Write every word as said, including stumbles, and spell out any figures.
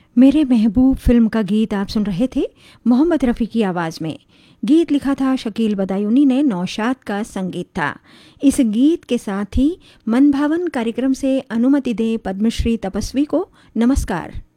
मेरे महबूब फिल्म का गीत आप सुन रहे थे मोहम्मद रफ़ी की आवाज़ में। गीत लिखा था शकील बदायूनी ने, नौशाद का संगीत था। इस गीत के साथ ही मनभावन कार्यक्रम से अनुमति दें पद्मश्री तपस्वी को। नमस्कार।